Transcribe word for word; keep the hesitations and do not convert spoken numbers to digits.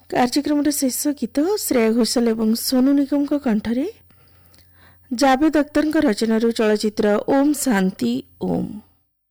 କାର୍ଯ୍ୟକ୍ରମର ଶେଷ ଗୀତ ଶ୍ରେୟା ଘୋଷାଲ ଏବଂ ସୋନୁ ନିଗମଙ୍କ କଣ୍ଠରେ ଜାଭେଦ ଅଖ୍ତରଙ୍କ ରଚନାରୁ ଚଳଚ୍ଚିତ୍ର ଓମ୍ ଶାନ୍ତି ଓମ୍।